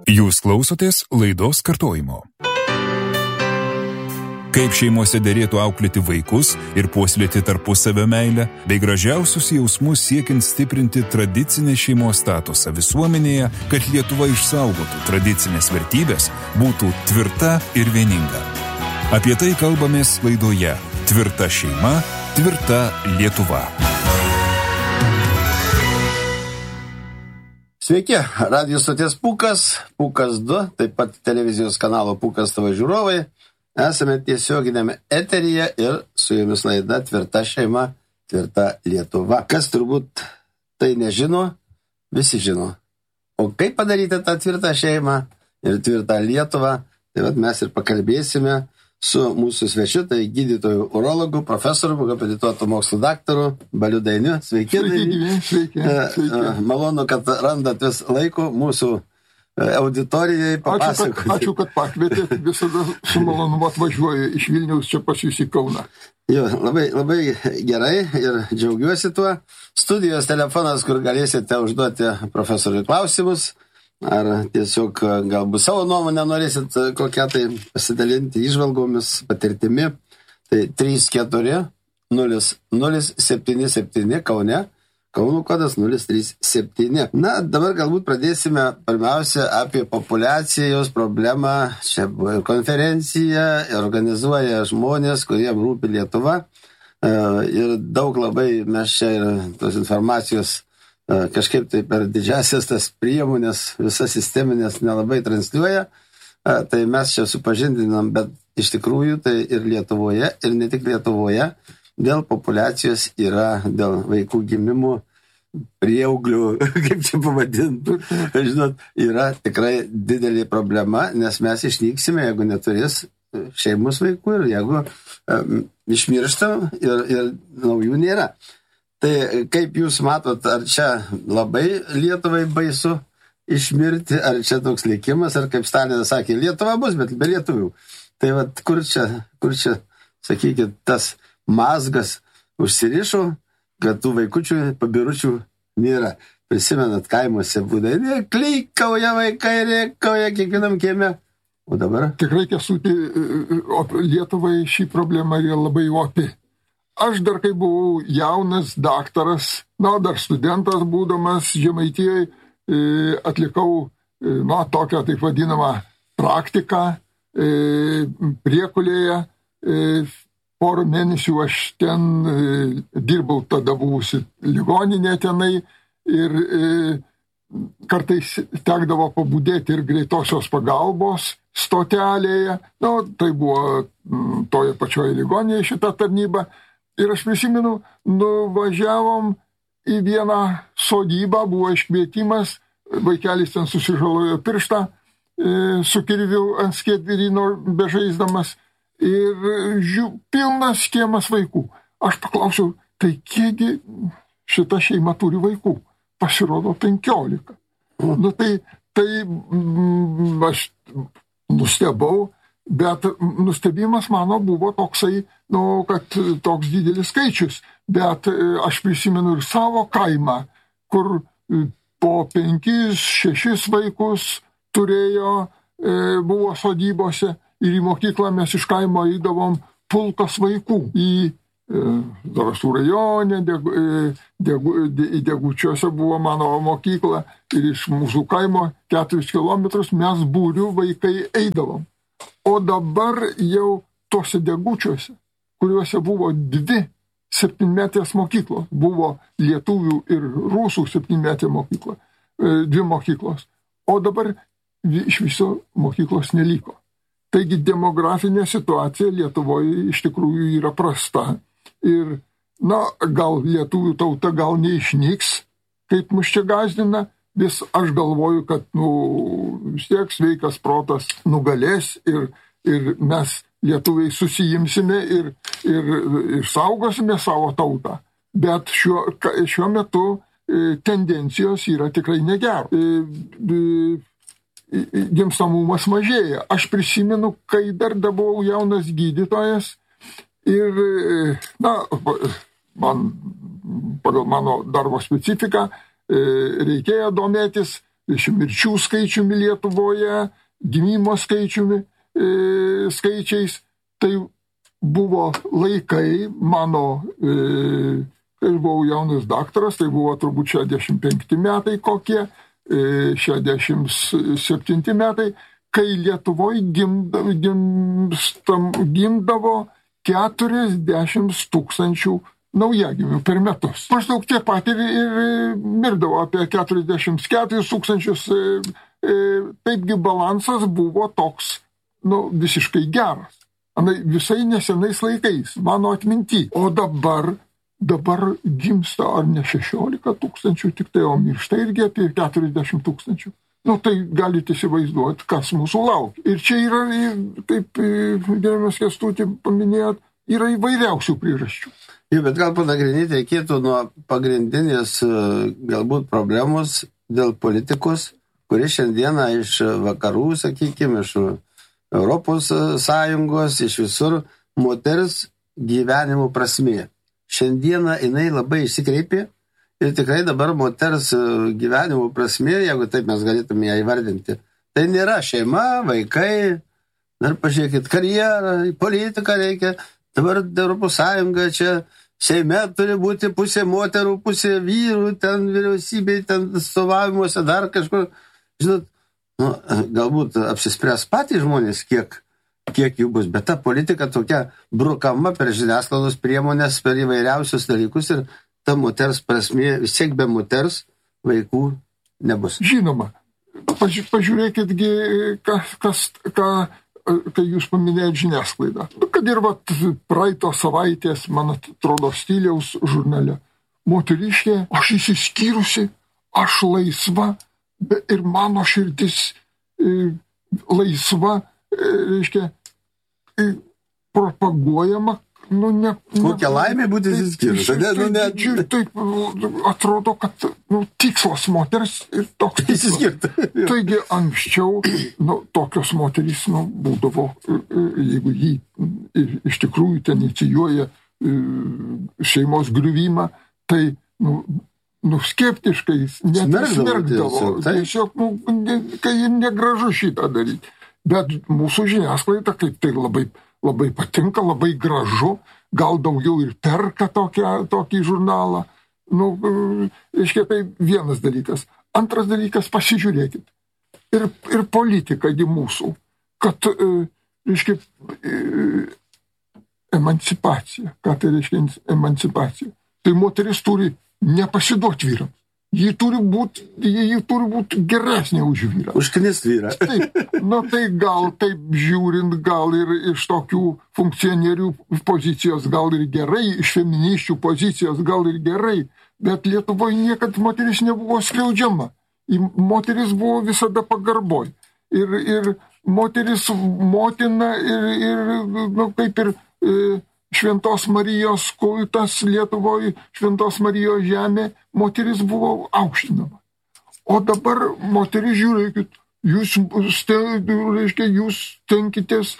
Jūs klausotės laidos kartojimo. Kaip šeimose derėtų auklėti vaikus ir puoselėti tarpusavio meilę, bei gražiausius jausmus siekiant stiprinti tradicinę šeimos statusą visuomenėje, kad Lietuva išsaugotų tradicinės vertybės, būtų tvirta ir vieninga. Apie tai kalbamės laidoje Tvirta šeima, tvirta Lietuva. Sveiki, radijos stoties Pūkas, Pūkas 2, taip pat televizijos kanalo Pūkas TV žiūrovai. Esame tiesioginėme eteryje ir su jumis laida Tvirta šeima, tvirta Lietuva. Kas turbūt tai nežino, visi žino. O kaip padaryti tą tvirtą šeimą ir tvirtą Lietuvą, tai vat mes ir pakalbėsime su mūsų svečiu, tai gydytojų urologų, profesorių, habilituotų mokslų daktaru Baliu Dainiu. Sveiki. Sveiki. Malonu, kad randat vis laiko mūsų auditorijai papasakoti. Ačiū, kad pakvietėt. Visada su malonumu atvažiuoju iš Vilniaus čia pas jūs į Kauną. Jo, labai gerai ir džiaugiuosi tuo. Studijos telefonas, kur galėsite užduoti profesoriui klausimus, ar tiesiog galbūt savo nuomonę norėsit kokią tai pasidalinti įžvalgomis, patirtimi. Tai 34 0077 Kaune. Kauno kodas 037. Na, dabar galbūt pradėsime pirmiausia apie populiacijos problemą. Čia buvo konferencija, organizuoja žmonės, kuriem rūpi Lietuva. Ir daug labai mes čia ir tos informacijos kažkaip tai per didžiasias tas priemonės, visas sisteminės nelabai transliuoja. Tai mes čia supažindinam, bet iš tikrųjų tai ir Lietuvoje, ir ne tik Lietuvoje, dėl populiacijos yra, dėl vaikų gimimų, prieauglių, kaip čia pavadintų, žinot, yra tikrai didelė problema, nes mes išnyksime, jeigu neturės šeimos vaikų ir jeigu išmirštam ir naujų nėra. Tai kaip jūs matot, ar čia labai Lietuvai baisu išmirti, ar čia toks likimas, ar kaip Stalinas sakė, Lietuva bus, bet be lietuvių. Tai vat, kur čia, sakykit, tas mazgas užsirišo, kad tų vaikučių, pabiručių nėra. Prisimenat, kaimuose būdai, klykauja vaikai, rėkauja kiekvienam kieme. O dabar? Tikrai, Kęstuti, Lietuvai šį problemą yra labai opi. Aš dar kai buvau jaunas daktaras, dar studentas būdamas Žemaitijoje, atlikau, tokią taip vadinamą praktiką Priekulėje. Porą mėnesių aš ten dirbau, tada buvusi ligoninė tenai ir kartais tekdavo pabudėti ir greitosios pagalbos stotelėje. Tai buvo toje pačioje ligoninėje šita tarnyba. Ir aš prisimenu, nuvažiavom į vieną sodybą, buvo iškvietimas, vaikelis ten susižalojo pirštą su kirviu ant skiedvirino bežaisdamas. Ir pilnas kiemas vaikų. Aš paklausiau, tai kiekgi šita šeima turi vaikų? Pasirodo 15. Tai aš nustebau, bet nustebimas mano buvo toksai, kad toks didelis skaičius. Bet aš prisimenu ir savo kaimą, kur po 5-6 vaikus turėjo, buvo sodybose. Ir į mokyklą mes iš kaimo eidavom pulkas vaikų. Į Zarasų rajone, į Degučiuose buvo mano mokykla. Ir iš mūsų kaimo 4 kilometrus mes būrių vaikai eidavom. O dabar jau tose Degučiuose, kuriuose buvo 2 7-metės mokyklos. Buvo lietuvių ir rusų 7-metė mokykla. 2 mokyklos. O dabar iš viso mokyklos neliko. Taigi demografinė situacija Lietuvoje iš tikrųjų yra prasta. Ir, gal lietuvių tauta gal neišnyks, kaip mus čia gąsdina, vis aš galvoju, kad, vis tiek sveikas protas nugalės ir mes lietuviai susijimsime ir saugosime savo tautą. Bet šiuo metu tendencijos yra tikrai negeros. Gimstamumas mažėja. Aš prisimenu, kai dar buvau jaunas gydytojas ir, man pagal mano darbo specifiką reikėjo domėtis mirčių skaičiumi Lietuvoje, gimimo skaičiais. Tai buvo laikai mano, kai buvau jaunas daktaras, tai buvo turbūt 65 metai kokie, 67 metai, kai Lietuvoje gimdavo 40 000 naujagimių per metus. Maždaug tiek pat ir mirdavo apie 44 000. Taipgi balansas buvo toks, visiškai geras. Visai nesenais laikais, mano atminty. O dabar gimsta ar ne 16 000 tik tai, o miršta irgi apie 40 000. Tai galite įsivaizduoti, kas mūsų laukia. Ir čia yra, kaip gerbiamas Kęstutį paminėjot, yra įvairiausių priežasčių. Bet gal panagrinėti reikėtų nuo pagrindinės galbūt problemos dėl politikos, kuri šiandieną iš vakarų, sakykime, iš Europos Sąjungos, iš visur moters gyvenimo prasmė. Šiandieną jinai labai išsikreipė ir tikrai dabar moters gyvenimo prasmė, jeigu taip mes galėtume ją įvardinti, tai nėra šeima, vaikai, dar pažiūrėkit, karjerą, politiką reikia. Dabar Europos Sąjunga čia Seime turi būti pusė moterų, pusė vyrų, ten vyriausybėj, ten atstovavimuose, dar kažkur. Žinot, galbūt apsispręs patys žmonės, kiek jų bus, bet ta politika tokia brukama per žiniasklaidos priemonės, per įvairiausius dalykus ir ta moters prasmė, vis tiek be moters vaikų nebus. Žinoma, pažiūrėkitgi, kai jūs paminėjot žiniasklaidą. Kad ir praeito savaitės, man atrodo, Stiliaus žurnale. Moteriškė, aš įsiskyrusi, aš laisva ir mano širdis laisva, reiškia, propaguojama. Kokia laimė būti įsiskyrus. Taip atrodo, kad tikslas moters ir toks tikslas. Taigi anksčiau tokios moterys būdavo, jeigu jį iš tikrųjų ten inicijuoja šeimos griuvimą, tai skeptiškai net smerkdavo. Tiesiog, kai negražu šitą daryti. Bet mūsų žiniasklaida kaip tai labai patinka, labai gražu, gal daugiau ir perka tokį žurnalą. Reiškia, tai vienas dalykas. Antras dalykas, pasižiūrėkit. Ir politika mūsų, kad, reiškia, emancipacija. Ką tai reiškia emancipacija? Tai moteris turi nepasiduoti vyrams. Ji turi būti geresnė už vyrą. Užknist vyrą. Taip, tai gal taip žiūrint, gal ir iš tokių funkcionierių pozicijos, gal ir gerai, iš feministių pozicijos, gal ir gerai, bet Lietuvoje niekad moteris nebuvo skriaudžiama. Moteris buvo visada pagarboj. Ir moteris motina ir kaip ir Šventos Marijos kultas Lietuvoje, Šventos Marijos žemė, moteris buvo aukštinama. O dabar moteris, žiūrėkit, jūs tenkitės,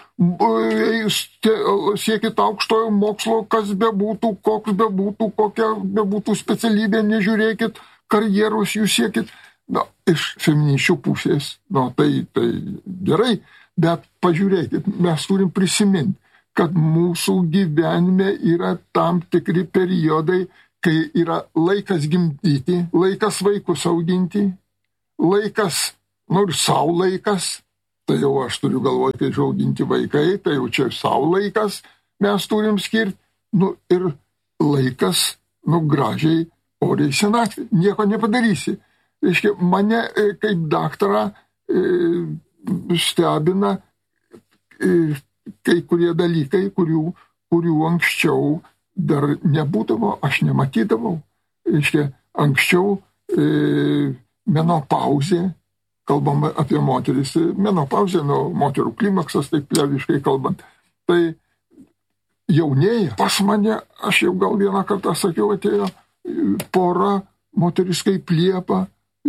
siekit aukštojo mokslo, kas bebūtų, koks bebūtų, kokia bebūtų specialybė, nežiūrėkit, karjeros jūs siekit. Iš feministių pusės, tai gerai, bet pažiūrėkit, mes turim prisiminti, kad mūsų gyvenime yra tam tikri periodai, kai yra laikas gimdyti, laikas vaikus auginti, laikas, ir savo laikas, tai jau aš turiu galvoti, kai auginti vaikai, tai jau čia savo laikas mes turim skirti, ir laikas, gražiai, oriai senatvė, nieko nepadarysi. Reiškia, mane kaip daktarą stebina kai kurie dalykai, kurių anksčiau dar nebūdavo, aš nematydavau. Reiškia, anksčiau menopauzė, kalbame apie moteris, menopauzė, moterų klimaksas, taip liaudiškai kalbant, tai jaunėja. Pas mane, aš jau gal vieną kartą sakiau, atėjo pora moteris kaip Liepa,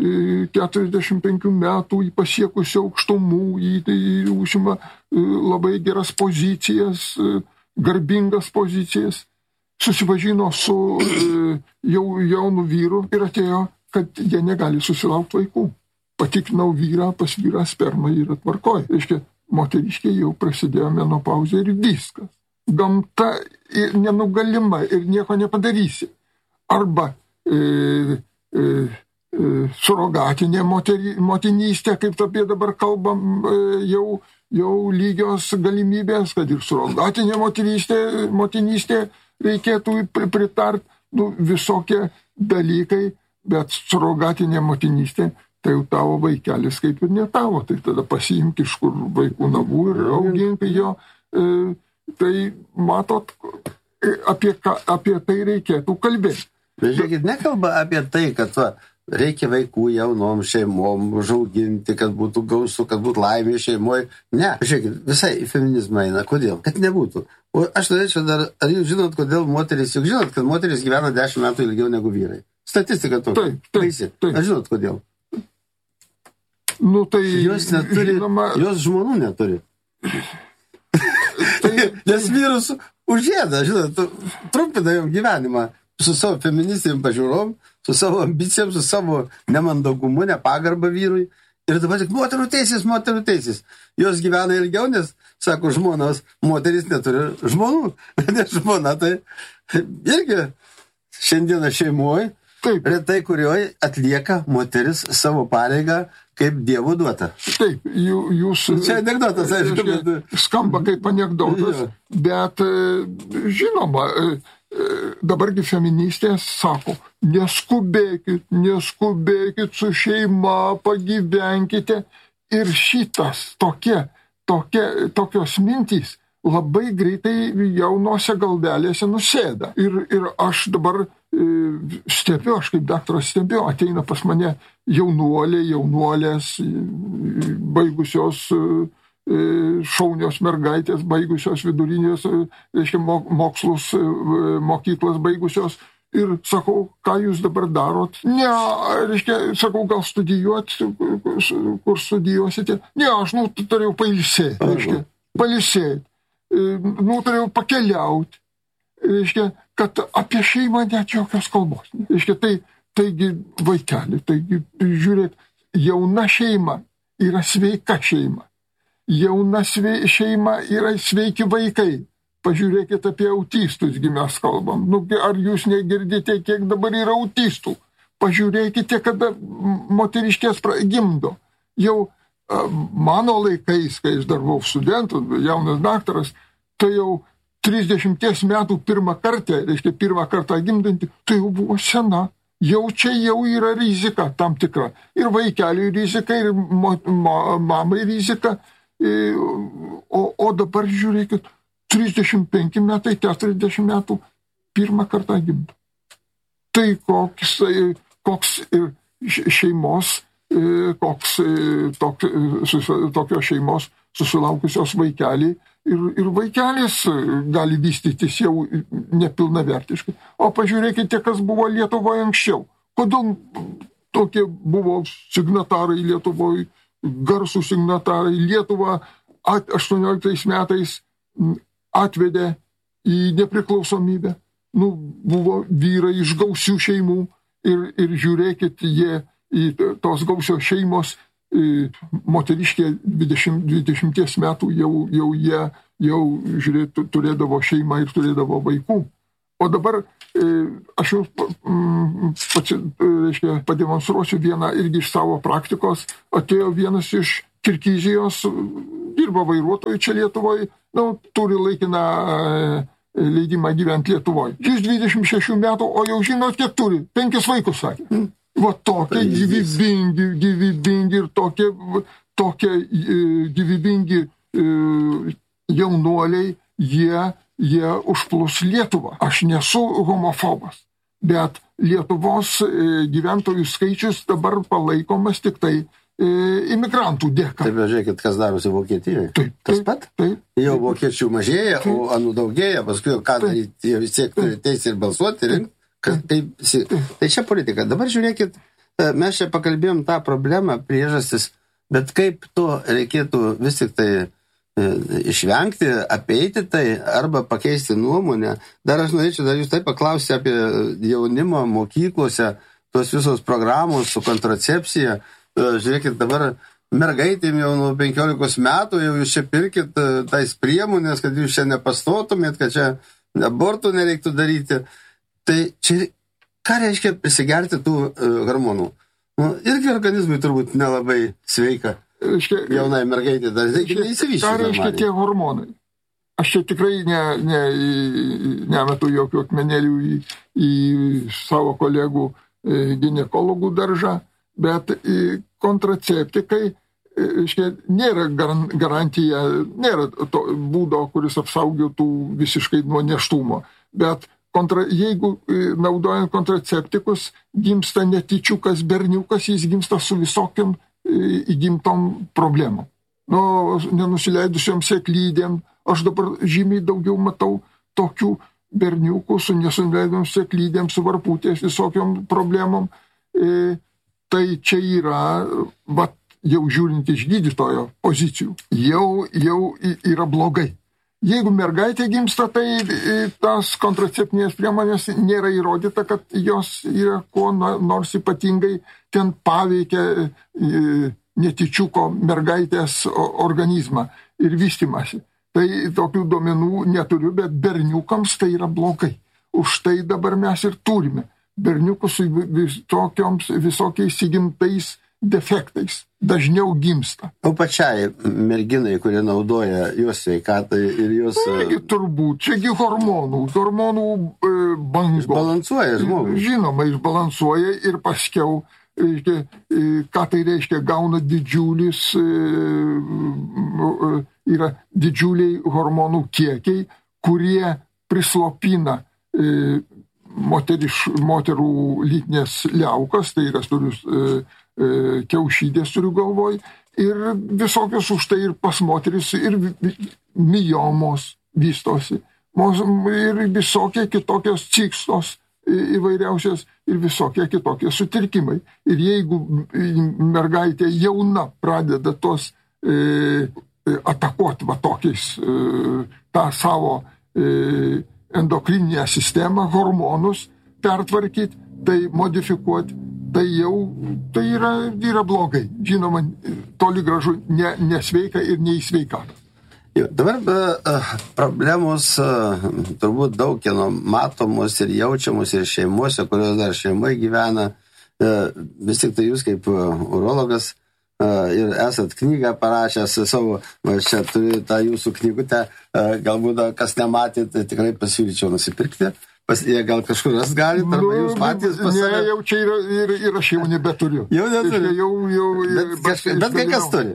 45 metų, jį pasiekusi aukštumų, jį užima labai geras pozicijas, garbingas pozicijas, susipažino su jaunu vyru ir atėjo, kad jie negali susilaukti vaikų. patikrinau vyrą, pas vyrą sperma yra tvarkoj. Reiškia, moteriškė jau prasidėjo menopauzė ir viskas. Gamta nenugalima ir nieko nepadarysi. Arba surogatinė motinystė, kaip apie dabar kalbam, jau lygios galimybės, kad ir surogatinė motinystė reikėtų pritart, visokie dalykai, bet surogatinė motinystė, tai jau tavo vaikelis kaip ir ne tavo, tai tada pasiimk iš kur vaikų namų ir augink jo. Tai matot, apie tai reikėtų kalbėti. Bet žiūrėkit, nekalba apie tai, kad reikia vaikų jaunom šeimom užauginti, kad būtų gausu, kad būtų laimė šeimoje. Ne, žiūrėkit, visai į feminizmą eina. Kodėl? Kad nebūtų. O aš norėčiau dar, ar jūs žinot, kodėl moteris, juk žinot, kad moteris gyvena 10 metų ilgiau negu vyrai. Statistika tokia. Taip. Ar žinot, kodėl? Tai jos neturi, jos žmonų neturi. Nes vyrus užėda, žinot, trumpina jom gyvenimą su savo feministiniam pažiūrom, su savo ambicijom, su savo nemandagumu, nepagarba vyrui. Ir dabar tik moterų teisės. Jos gyvena ilgiau, nes, sako žmonos, moteris neturi žmonų. Nes žmona tai irgi šiandieną šeimoje, retai kurioje atlieka moteris savo pareigą kaip Dievo duota. Taip, jūs... Čia anekdotas, aišku. Skamba kaip anekdotas, bet žinoma, dabargi feministės sako, neskubėkit su šeima, pagyvenkite. Ir šitas tokios mintys labai greitai jaunose galvelėse nusėda. Ir aš dabar stebiu, aš kaip daktaras stebiu, ateina pas mane jaunuolės, baigusios šaunios mergaitės, baigusios vidurinės, reiškia, mokslus, mokyklas baigusios. Ir sakau, ką jūs dabar darot? Ne, reiškia, sakau, gal studijuot, kur studijuosite? Ne, aš turėjau pailsėti, reiškia, turėjau pakeliauti, reiškia, kad apie šeimą net jokios kalbos. Reiškia, taigi vaikeli, taigi žiūrėk, jauna šeima yra sveika šeima. Jauna šeima yra sveiki vaikai. Pažiūrėkit apie autistus, mes kalbam. Ar jūs negirdite, kiek dabar yra autistų? Pažiūrėkite, kada moteriškės gimdo. Jau mano laikais, kai aš dar buvau studentas, jaunas daktaras, tai jau 30 metų pirmą kartą gimdanti, tai jau buvo sena. Čia jau yra rizika tam tikra. Ir vaikeliui rizika, ir mamai rizika. O dabar žiūrėkit, 35 metai, 40 metų pirmą kartą gimdo. Tai koks šeimos, tokios šeimos susilaukusios vaikelį ir vaikelis gali vystytis jau nepilnavertiškai. O pažiūrėkite, kas buvo Lietuvoje anksčiau. Kodėl tokie buvo signatarai Lietuvoje, garsų signatarai? Lietuvą 18 metais atvedė į nepriklausomybę. Buvo vyrai iš gausių šeimų ir žiūrėkit, jie į tos gausios šeimos, moteriškė 20 metų jie žiūrėt, turėdavo šeimą ir turėdavo vaikų. O dabar aš jau pademonstruosiu vieną irgi iš savo praktikos. Atėjo vienas iš Kirgizijos, dirba vairuotojų čia Lietuvoje, turi laikiną leidimą gyventi Lietuvoje. Jis 26 metų, o jau žinot, kiek turi? 5 vaikus, sakė. Va tokie gyvybingi ir tokie gyvybingi jaunuoliai, jie užplūs Lietuvą. Aš nesu homofobas, bet Lietuvos gyventojų skaičius dabar palaikomas tik tai imigrantų dėka. Taip, žiūrėkit, kas darosi Vokietijoje. Tas pat? Jau vokiečių mažėja, o anų daugėja, paskui ką daryti, jie vis tiek turi teisę ir balsuoti, rinkti. Tai čia politika. Dabar žiūrėkit, mes čia pakalbėjom tą problemą, priežastis, bet kaip to reikėtų vis tik tai išvengti, apeiti tai arba pakeisti nuomonę. Dar aš norėčiau dar jūs taip paklausti apie jaunimo mokyklose, tos visos programos su kontracepcija. žiūrėkit, dabar mergaitėm jau nuo 15 metų, jau jūs čia pirkit tais priemonės, kad jūs čia nepastotumėt, kad čia abortų nereiktų daryti. Tai čia ką reiškia prisigerti tų hormonų? Nu, irgi organizmui turbūt nelabai sveika. Jaunai mergaitė dar neįsivyščių. Ką reiškia tie hormonai? Aš čia tikrai nemetu jokių akmenėlių į savo kolegų ginekologų daržą, bet kontraceptikai nėra garantija, nėra to būdo, kuris apsaugotų visiškai nuo nėštumo. Bet jeigu naudojant kontraceptikus gimsta netyčiukas berniukas, jis gimsta su visokiam įgimtom problemom. Nenusileidusiom sėklydėm. Aš dabar žymiai daugiau matau tokių berniukų su nesuleidom sėklydėm, su varputės visokiom problemom. Tai čia yra, jau žiūrint iš gydytojo pozicijų, jau yra blogai. Jeigu mergaitė gimsta, tai tas kontraceptinės priemonės nėra įrodyta, kad jos yra kuo nors ypatingai ten paveikia netyčiuko mergaitės organizmą ir vystymąsi. Tai tokių duomenų neturiu, bet berniukams tai yra blogai. Už tai dabar mes ir turime berniukus su visokiais įgimtais defektais. Dažniau gimsta. O pačiai merginai, kurie naudoja jos sveikatai ir jos... Turbūt, čiagi hormonų bangos. Išbalansuoja žmogų. Žinoma, išbalansuoja ir paskiau, ką tai reiškia, gauna yra didžiuliai hormonų kiekiai, kurie prislopina moterų lytinės liaukas, tai yra kiaušydės turiu galvoj, ir visokios už tai ir pas moteris, ir miomos vystosi, ir visokie kitokios cikstos įvairiausios, ir visokie kitokie sutrikimai. Ir jeigu mergaitė jauna pradeda tos atakuoti tokiais tą savo endokrininę sistemą, hormonus pertvarkyti, tai modifikuoti, tai yra blogai. Žinoma, toli gražu nesveika ir neįsveikata. Dabar problemos turbūt daug matomos ir jaučiamos ir šeimose, kurios dar šeimoje gyvena. Vis tik tai jūs kaip urologas ir esat knygą parašęs savo, čia turiu tą jūsų knygutę, galbūt kas nematėt, tikrai pasiūlyčiau nusipirkti. Jie gal kažkur ras galit, arba jūs patys pasakė. Ne, jau čia ir aš jau nebeturiu. Jau neturiu. Bet kai kas turi.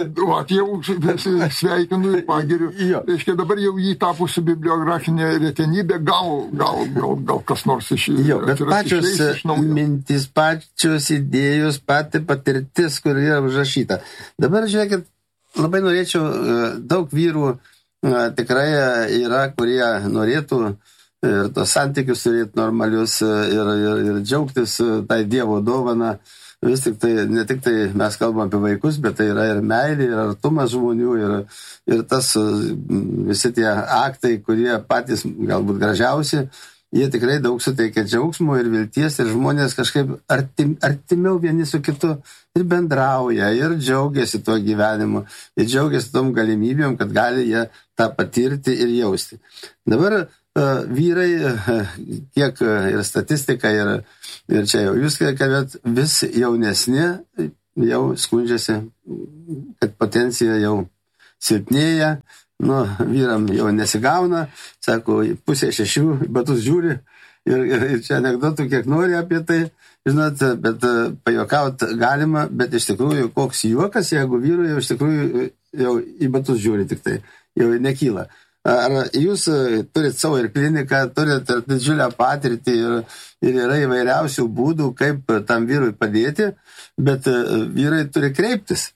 Jau sveikinu ir pagiriu. Dabar jau jį tapusi bibliografinė retenybė, gal kas nors iš... Bet pačios mintis, pačios idėjos, pati patirtis, kur yra užrašyta. Dabar, žiūrėkit, labai norėčiau, daug vyrų tikrai yra, kurie norėtų ir tos santykius turėti normalius ir džiaugtis tai Dievo dovana. Vis tik tai, ne tik tai mes kalbam apie vaikus, bet tai yra ir meilė, ir artumas žmonių, ir tas visi tie aktai, kurie patys galbūt gražiausi, jie tikrai daug suteikia džiaugsmo ir vilties, ir žmonės kažkaip artimiau vieni su kitu ir bendrauja, ir džiaugiasi tuo gyvenimu, ir džiaugiasi tom galimybėm, kad gali jie tą patirti ir jausti. Dabar vyrai, kiek ir statistika, ir čia jau jūs kalbėt, vis jaunesni jau skundžiasi, kad potencija jau silpnėja, vyram jau nesigauna, sako, 5:30 batus žiūri, ir čia anekdotų kiek nori apie tai, žinot, bet pajuokauti galima, bet iš tikrųjų koks juokas, jeigu vyrui jau iš tikrųjų jau į batus žiūri tik tai, jau nekyla. Ar jūs turit savo ir kliniką, turit ir didžiulę patirtį ir yra įvairiausių būdų, kaip tam vyrui padėti, bet vyrai turi kreiptis.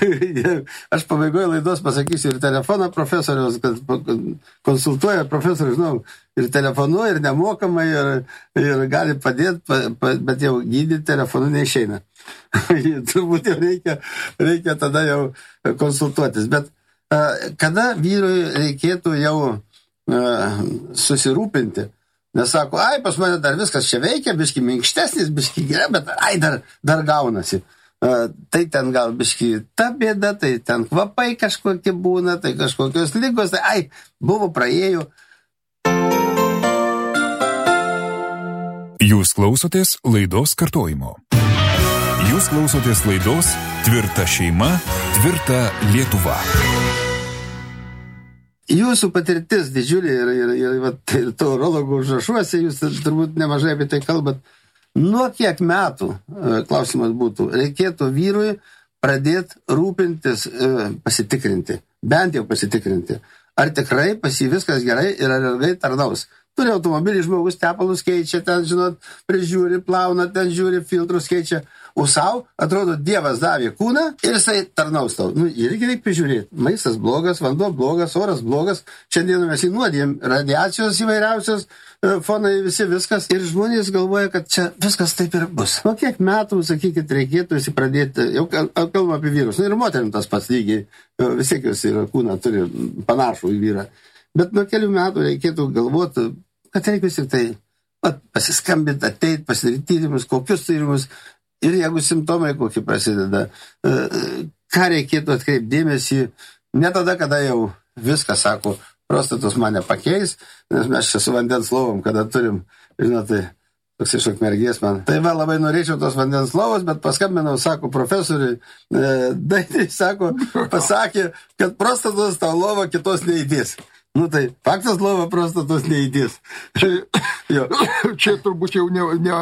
Aš pabaigoje laidos pasakysiu ir telefoną profesoriaus, kad konsultuoja profesorius, žinau, ir telefonu, ir nemokamai, ir gali padėti, bet jau gydyti telefonu neišeina. Turbūt jau reikia tada jau konsultuotis, bet kada vyrui reikėtų jau susirūpinti, nes sako, pas mane dar viskas čia veikia, biški minkštesnis, biški gerai, bet dar gaunasi. tai ten gal biški ta bėda, tai ten kvapai kažkokie būna, tai kažkokios lygos, tai buvo praėjo. Jūs klausotės laidos kartojimo. Jūs klausotės laidos Tvirta šeima, tvirta Lietuva. Jūsų patirtis didžiulė ir to urologų užrašuose, jūs turbūt nemažai apie tai kalbat. Nuo kiek metų, klausimas būtų, reikėtų vyrui pradėti rūpintis, pasitikrinti, bent jau pasitikrinti, ar tikrai pas jį viskas gerai ir ar ilgai tarnaus. Turi automobilį, žmogus tepalus keičia, ten, žinot, prižiūri, plauna, ten žiūri, filtrus keičia. O savo, atrodo, Dievas davė kūną ir jisai tarnaus tau. Irgi reikia prižiūrėti. Maistas blogas, vanduo blogas, oras blogas. Šiandien mes įnuodėm radiacijos įvairiausios, fonai visi viskas. Ir žmonės galvoja, kad čia viskas taip ir bus. Nuo kiek metų, sakykit, reikėtų visi pradėti, jau kalbam apie vyrus. Ir moterim tas pats lygiai, vis tiek jos yra kūną, turi panašų į vyrą. Bet nuo kelių metų reikėtų galvoti, kad reikia vis tik tai pasiskambinti, ateiti, pasidaryti tyrimus, kokius tyrimus. Ir jeigu simptomai kokie prasideda, ką reikėtų atkreipti dėmesį, ne tada, kada jau viskas, sako, prostatos mane pakeis, nes mes čia su vandens lovom, kada turim, žinote, toks iš Ukmergės man. Tai va, labai norėčiau tos vandens lovos, bet paskambinau, sako, profesoriui, dainai, sako, pasakė, kad prostatos tau lovo kitos neįdės. Tai faktas lova prostatos neįdės. Čia turbūt jau ne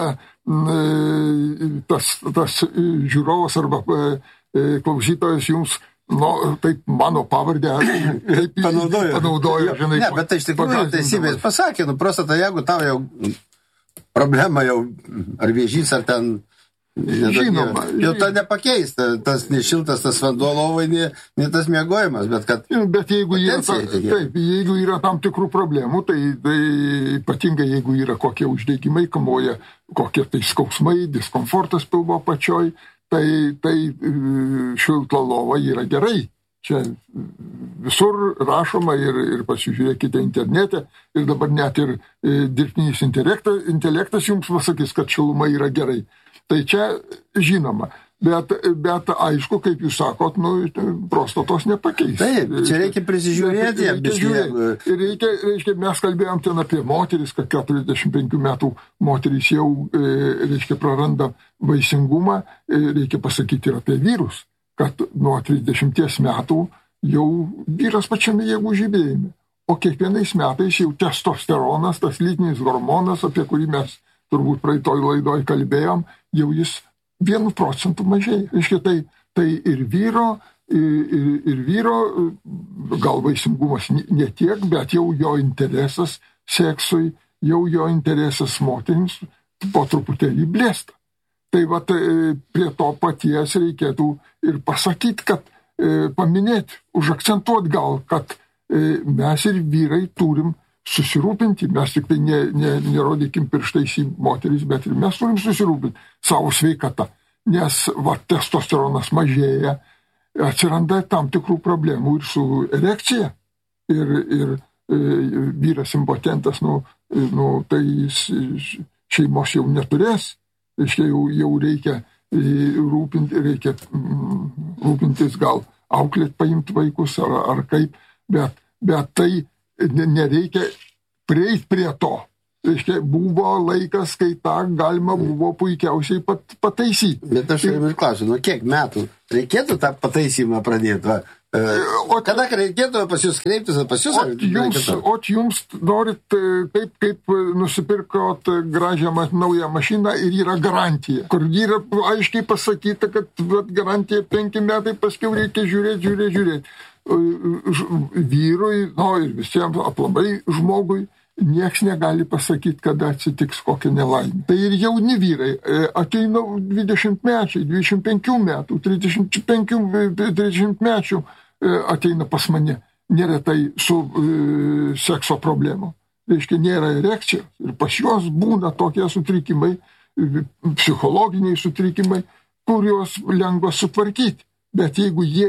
tas žiūrovas arba klausytojas jums, taip mano pavardę panaudoja, žinai. Ne, bet tai iš tikrųjų teisybės pasakė, prostata, jeigu tau jau problema jau, ar vėžys, ar ten, žinoma, jau to nepakeis, tas nešiltas, tas vanduo lovai, ne tas miegojimas, bet kad... Bet jeigu yra tam tikrų problemų, tai ypatingai jeigu yra kokie uždegimai, kamuoja kokie tai skausmai, diskomfortas pilvo pačioj, tai šilta lova yra gerai. Čia visur rašoma ir pasižiūrėkite internete ir dabar net ir dirbtinis intelektas jums pasakys, kad šiluma yra gerai. Tai čia žinoma, bet aišku, kaip jūs sakot, prostatos nepakeis. Taip, čia reikia prisižiūrėti. Reikia, mes kalbėjom ten apie moteris, kad 45 metų moteris jau, praranda vaisingumą, reikia pasakyti ir apie vyrus, kad nuo 30 metų jau vyras pačiame jėgų žibėjime. O kiekvienais metais jau testosteronas, tas lytinis hormonas, apie kurį mes turbūt praeitoj laidoj kalbėjom, jau jis 1% mažėja. Reiškia, tai ir vyro, gal vaisingumas ne tiek, bet jau jo interesas seksui, jau jo interesas moterims po truputėlį blėsta. Tai prie to paties reikėtų ir pasakyti, kad paminėti, užakcentuoti gal, kad mes ir vyrai turim susirūpinti, mes tik tai nerodykim pirštais į moteris, bet ir mes turim susirūpinti savo sveikatą, nes testosteronas mažėja, atsiranda tam tikrų problemų ir su erekcija, ir vyras impotentas, tai jis šeimos jau neturės, jau reikia rūpintis, gal auklėt, paimti vaikus ar kaip, bet tai nereikia prieiti prie to. Buvo laikas, kai tą galima buvo puikiausiai pataisyti. Bet aš ir klausiu, kiek metų reikėtų tą pataisymą pradėti? Kada reikėtų pas jūs kreiptis, pas jūs? O jums norit taip, kaip nusipirkot gražią naują mašiną ir yra garantija, kur yra aiškiai pasakyta, kad garantija 5 metai, paskiau reikia žiūrėti. Vyrui, ir visiems aplamai žmogui, nieks negali pasakyti, kada atsitiks kokia nelaimė. Tai ir jauni vyrai, ateina 20 mečiai, 25 metų, 30 mečių ateina pas mane, neretai su sekso problemu. Reiškia, nėra erekcijos ir pas juos būna tokie sutrikimai, psichologiniai sutrikimai, kuriuos lengva sutvarkyti. Bet jeigu jie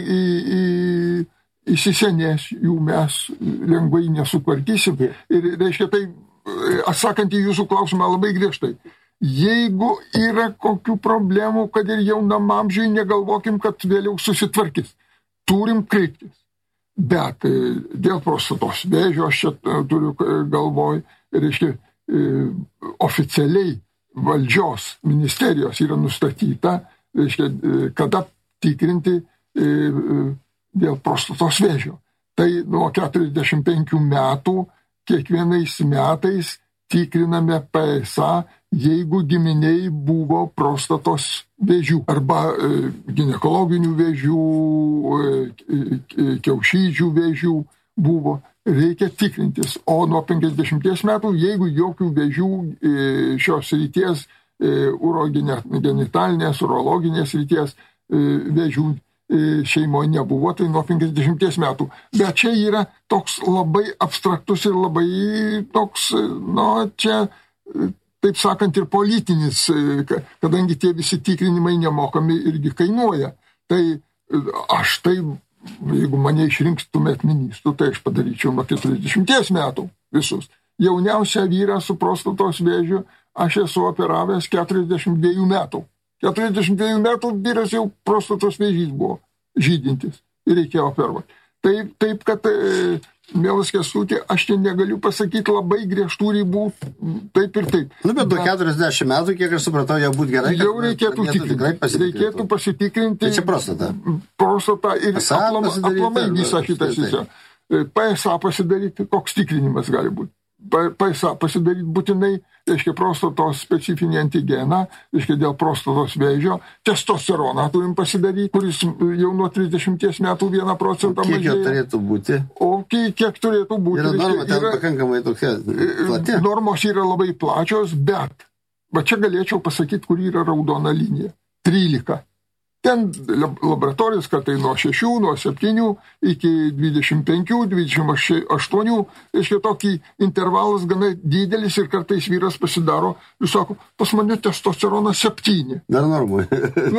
įsisenės, jų mes lengvai nesutvarkysim. Ir reiškia, tai atsakant į jūsų klausimą labai griežtai, jeigu yra kokių problemų, kad ir jaunam amžiui, negalvokim, kad vėliau susitvarkys. Turim kreiptis. Bet dėl prostatos vėžio, aš čia turiu galvoj, reiškia, oficialiai valdžios ministerijos yra nustatyta, reiškia, kada tikrinti dėl prostatos vėžio. Tai nuo 45 metų kiekvienais metais tikriname PSA, jeigu giminiai buvo prostatos vėžių arba ginekologinių vėžių, kiaušidžių vėžių buvo, reikia tikrintis. O nuo 50 metų, jeigu jokių vėžių šios srities, urogenitalinės, urologinės srities vėžių šeimoje nebuvo, tai nuo 50 metų. Bet čia yra toks labai abstraktus ir labai toks, čia, taip sakant, ir politinis, kadangi tie visi tikrinimai nemokami irgi kainuoja. Tai aš tai, jeigu mane išrinkstumėt ministru, tai aš padaryčiau nuo 40 metų visus. Jauniausią vyrą su prostatos vėžiu aš esu operavęs 42 metų. 42 metų vyras jau prostatos vėžys buvo žydintis ir reikėjo operuoti. Taip, kad, mielas Kęstuti, aš čia negaliu pasakyti labai griežtų ribų, taip ir taip. Bet nuo 40 metų, kiek aš supratau, jau būtų gerai. Jau reikėtų tikrinti. Reikėtų pasitikrinti. Tai čia prostata. Prostata ir aplamai visą šitą sistemą. PSA pasidaryti, koks tikrinimas gali būti. PSA pasidaryti būtinai, reiškia, prostatos specifinį antigeną, reiškia, dėl prostatos vėžio, testosteroną turim pasidaryti, kuris jau nuo 30 metų 1% mažėja. Kiek jo turėtų būti? O kiek turėtų būti? Yra norma, ten pakankamai tokia plati. Normos yra labai plačios, bet čia galėčiau pasakyti, kur yra raudona linija. 13. Ten laboratorijos, kad tai nuo 6, nuo 7 iki 25, 28, reiškia, tokį intervalas gana didelis ir kartais vyras pasidaro, jūs sako, pas mane testosteronas 7. Dar normui.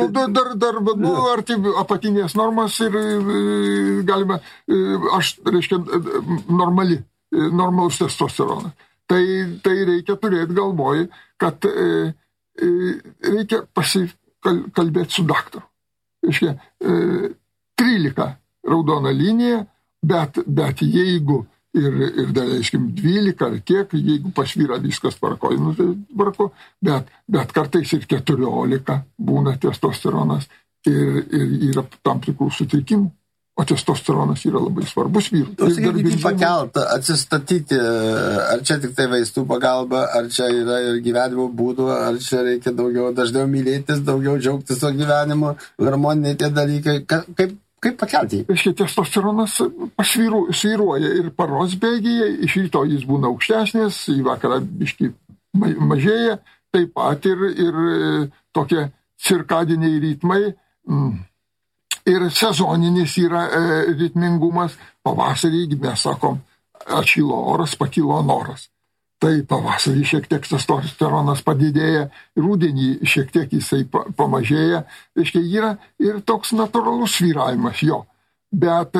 Arti apatinės normas ir galime, reiškia, normalus testosteronas. Tai reikia turėti galvoj, kad reikia pasikalbėti su daktaru. Reiškia, 13 raudona linija, bet jeigu ir daleiskim 12 ar kiek, jeigu pas vyrą viskas tvarko, bet kartais ir 14 būna testosteronas ir yra tam tikrų sutrikimų. O testosteronas yra labai svarbus vyrų. Sakykime, pakelt, atsistatyti, ar čia tik tai vaistų pagalba, ar čia yra ir gyvenimo būdų, ar čia reikia dažniau mylėtis, daugiau džiaugtis to gyvenimu, hormoniniai tie dalykai. Kaip pakelti? Reiškia, testosteronas svyruoja ir paros bėgyje, iš ryto jis būna aukštesnis, į vakarą biškį mažėja, taip pat ir tokie cirkadiniai ritmai, ir sezoninis yra ritmingumas. Pavasarį, mes sakom, atšilo oras, pakilo noras. Tai pavasarį šiek tiek testosteronas padidėja, rudenį šiek tiek jisai pamažėja. Reiškia, yra ir toks natūralus svyravimas jo. Bet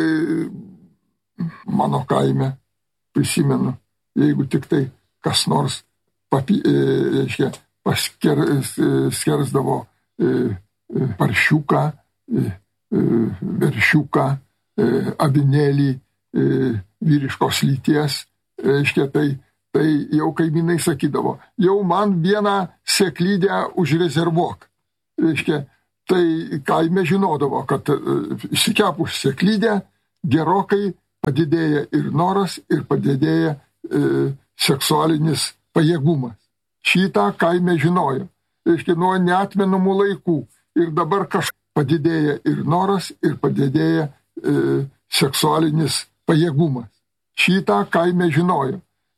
mano kaime, prisimenu, jeigu tik tai kas nors skersdavo paršiuką, veršiuką, avinėlį vyriškos lyties, reiškia, tai jau kaimynai sakydavo, jau man vieną sėklydę užrezervuok. Reiškia, tai kaime žinodavo, kad išsikepus sėklydę gerokai padidėja ir noras, ir padidėja seksualinis pajėgumas. Šitą kaime žinojo. Reiškia, nuo neatmenamų laikų. Ir dabar kažkas padidėja ir noras, ir padidėja seksualinis pajėgumas. Šitą kaime žinojo.